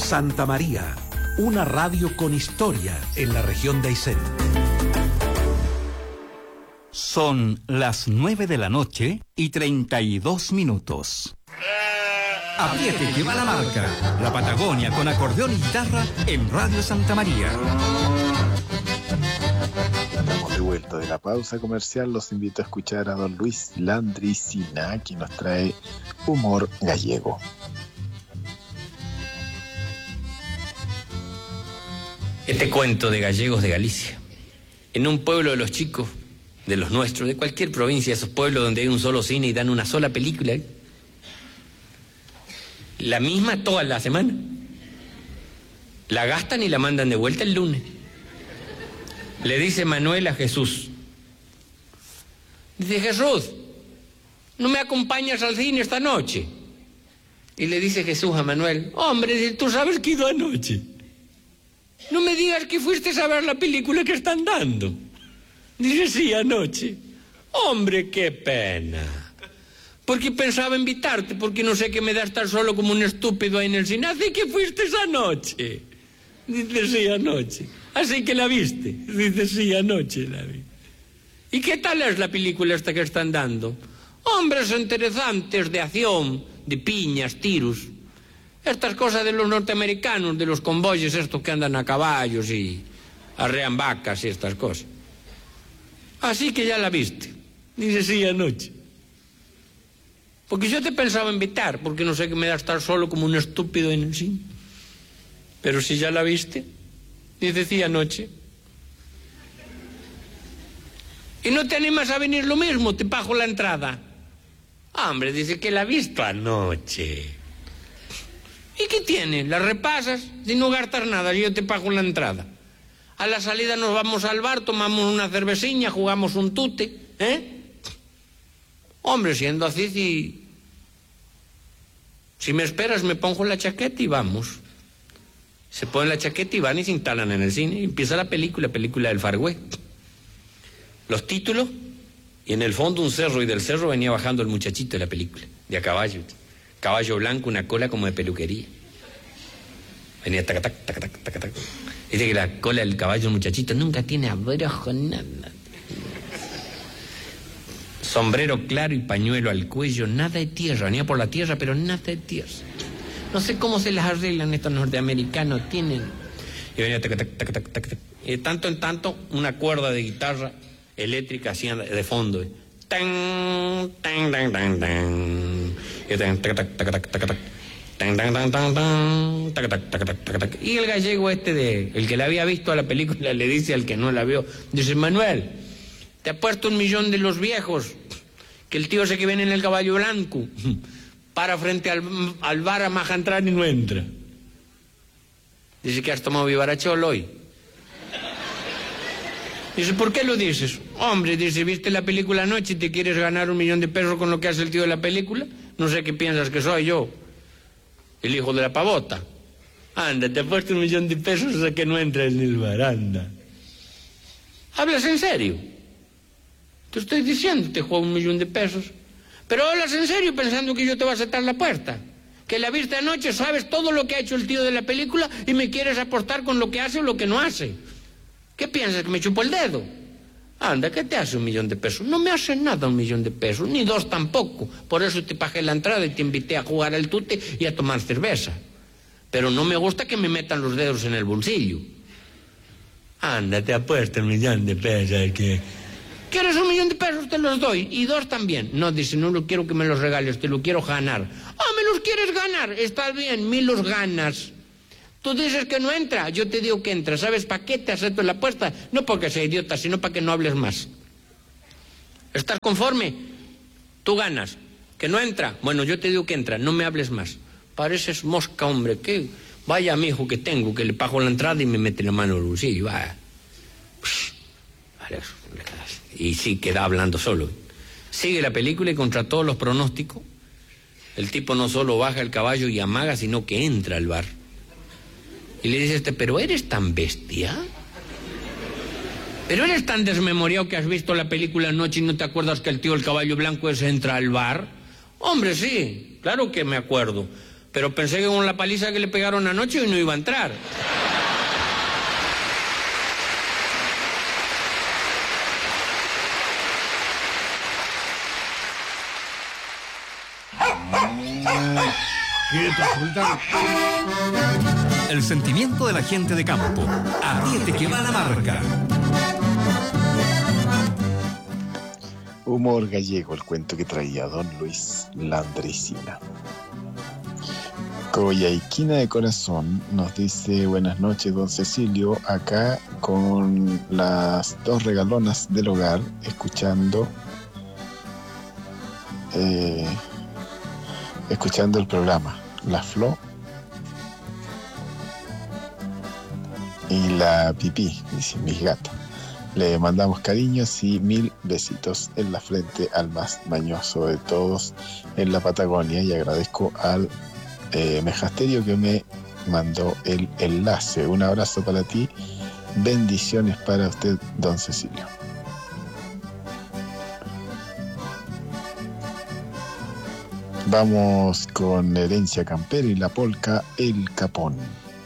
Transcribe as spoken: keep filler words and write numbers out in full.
Santa María, una radio con historia en la región de Aysén. Son las nueve de la noche y treinta y dos minutos. Apriete que va la marca. La Patagonia con acordeón y guitarra en Radio Santa María. Estamos de vuelta de la pausa comercial. Los invito a escuchar a don Luis Landricina, que nos trae humor gallego. Este cuento de gallegos de Galicia. En un pueblo de los chicos, de los nuestros, de cualquier provincia, esos pueblos donde hay un solo cine y dan una sola película, ¿eh? La misma toda la semana. La gastan y la mandan de vuelta el lunes. Le dice Manuel a Jesús. Dice, Jesús, ¿no me acompañas al cine esta noche? Y le dice Jesús a Manuel, hombre, tú sabes que he ido anoche. No me digas que fuiste a ver la película que están dando. Dice, sí, anoche. Hombre, qué pena. Porque pensaba invitarte, porque no sé qué me da estar solo como un estúpido ahí en el cine. Así que fuiste esa noche. Dice, sí, anoche. Así que la viste. Dice, sí, anoche la vi. ¿Y qué tal es la película esta que están dando? Hombres interesantes de acción, de piñas, tiros. Estas cosas de los norteamericanos, de los convoyes estos que andan a caballos y arrean vacas y estas cosas. Así que ya la viste. Dice, sí, anoche. Porque yo te pensaba invitar, porque no sé qué me da estar solo como un estúpido en el cine. Pero si ya la viste, dice, sí, anoche. ¿Y no te animas a venir lo mismo? Te pago la entrada. Ah, hombre, dice que la ha visto anoche. ¿Y qué tiene? La repasas sin no gastar nada, yo te pago la entrada. A la salida nos vamos al bar, tomamos una cerveciña, jugamos un tute, ¿eh? Hombre, siendo así, si, si me esperas, me pongo la chaqueta y vamos. Se ponen la chaqueta y van y se instalan en el cine. Y empieza la película, película del Far West. Los títulos, y en el fondo un cerro, y del cerro venía bajando el muchachito de la película, de a caballo. Caballo blanco, una cola como de peluquería. Venía tac, tac, tac, tac, tac, tac. Dice que la cola del caballo, el muchachito, nunca tiene abrojo, nada. Sombrero claro y pañuelo al cuello, nada de tierra, venía por la tierra, pero nada de tierra. No sé cómo se las arreglan estos norteamericanos, tienen. Y venía tac, tac, tac, tac, tac, tac. Y de tanto en tanto, una cuerda de guitarra eléctrica hacía de fondo. Tan, tan, tan, tan, tan. Y tan, tac, tac, tac, tac, tac, tac. Tan, tan, tan, tan, tan, tac, tac, tac, tac, tac, tac. Y el gallego este de, el que la había visto a la película, le dice al que no la vio, dice, Manuel, te ha puesto un millón de los viejos, que el tío ese que viene en el caballo blanco, para frente al, al bar a maja entrar y no entra. Dice que has tomado vivarachol hoy. Dice, ¿por qué lo dices? Hombre, dice, ¿viste la película anoche y te quieres ganar un millón de pesos con lo que hace el tío de la película? No sé qué piensas que soy yo, el hijo de la pavota. Anda, te ha puesto un millón de pesos a que no entres en el bar, anda. ¿Hablas en serio? Te estoy diciendo, te juego un millón de pesos. Pero hablas en serio pensando que yo te voy a aceptar la puerta. Que la viste anoche, sabes todo lo que ha hecho el tío de la película y me quieres aportar con lo que hace o lo que no hace. ¿Qué piensas, que me chupo el dedo? Anda, ¿qué te hace un millón de pesos? No me hace nada un millón de pesos, ni dos tampoco. Por eso te pagué la entrada y te invité a jugar al tute y a tomar cerveza. Pero no me gusta que me metan los dedos en el bolsillo. Anda, te apuesto un millón de pesos que... ¿Quieres un millón de pesos? Te los doy. Y dos también. No, dice, no lo quiero que me los regales, te lo quiero ganar. Ah, ¿me los quieres ganar? Está bien, me los ganas. Tú dices que no entra, yo te digo que entra. ¿Sabes para qué te acepto la apuesta? No porque sea idiota, sino para que no hables más. ¿Estás conforme? Tú ganas. ¿Que no entra? Bueno, yo te digo que entra, no me hables más. Pareces mosca, hombre. ¿Qué? Vaya amigo que tengo, que le pago la entrada y me mete la mano en el bolsillo. Va. Vale. Y sí, queda hablando solo. Sigue la película y contra todos los pronósticos, el tipo no solo baja el caballo y amaga, sino que entra al bar. Y le dice este, ¿pero eres tan bestia? ¿Pero eres tan desmemoriado que has visto la película anoche y no te acuerdas que el tío el caballo blanco ese entra al bar? Hombre, sí, claro que me acuerdo. pero pensé que con la paliza que le pegaron anoche no iba a entrar. El sentimiento de la gente de campo. Apriete que va la marca. Humor gallego, el cuento que traía don Luis Landricina. Coyhaiquina de corazón nos dice: buenas noches, don Cecilio, acá con las dos regalonas del hogar, escuchando eh, escuchando el programa La Flo y la Pipí, dice mis gatas. Le mandamos cariños y mil besitos en la frente al más mañoso de todos en la Patagonia, y agradezco al eh, Mejasterio que me mandó el enlace. Un abrazo para ti, bendiciones para usted, don Cecilio. Vamos con Herencia Campera y la polca El Capón.